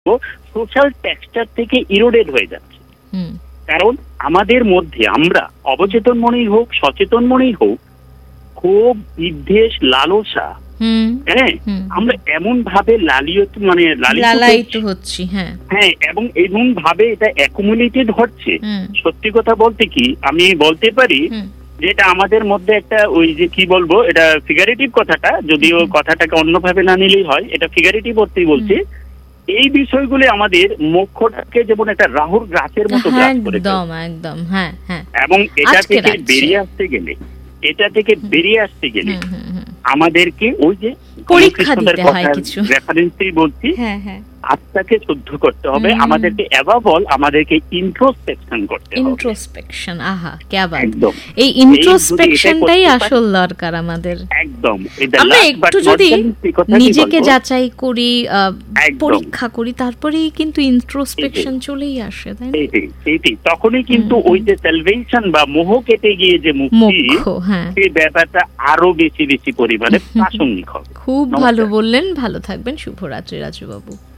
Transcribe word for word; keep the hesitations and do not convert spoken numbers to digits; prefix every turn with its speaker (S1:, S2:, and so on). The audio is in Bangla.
S1: সোশ্যাল টেক্সচার থেকে ইরোডেড হয়ে যাচ্ছে। কারণ আমাদের মধ্যে আমরা অবচেতন মনেই হোক সচেতন মনেই হোক খুব বিদ্বেষ লালসা, হ্যাঁ আমরা এমন ভাবে লালিত মানে লালিত হচ্ছি, হ্যাঁ হ্যাঁ এবং এমন ভাবে এটা অ্যাকুমুলেটেড হচ্ছে। সত্যি কথা বলতে কি আমি বলতে পারি যেটা আমাদের মধ্যে একটা ওই যে কি বলবো, এটা ফিগারেটিভ কথাটা, যদিও কথাটাকে অন্যভাবে না নিলেই হয়, এটা ফিগারেটিভ অর্থেই বলছি। এই বিষয়গুলি আমাদের মোক্ষটাকে যেমন একটা রাহুর গাছের মতো গ্রাস করে এবং এটা থেকে বেরিয়ে আসতে গেলে এটা থেকে বেরিয়ে আসতে গেলে আমাদেরকে ওই যে পরীক্ষা দিতে হয়, কিছু রেফারেন্সই বলছি, আত্মাকে শুদ্ধ করতে হবে, আমাদেরকে অ্যাবাভ অল আমাদেরকে ইন্ট্রোস্পেকশন করতে হবে। ইন্ট্রোস্পেকশন, আহা কি বাত, এই ইন্ট্রোস্পেকশনটাই আসল দরকার আমাদের। একদম আমরা একটু যদি নিজেকে যাচাই করি, পরীক্ষা করি, তারপরেই কিন্তু ইন্ট্রোস্পেকশন চলেই আসে, তাই না? এইটাই তখনই কিন্তু ওই যে সালভেশন বা মোহ কেটে গিয়ে যে মুক্তি, সেই ব্যাপারটা আরো বেশি বেশি পরিমাণে প্রাসঙ্গিক হবে। খুব ভালো বললেন, ভালো থাকবেন, শুভরাত্রি রাজু বাবু।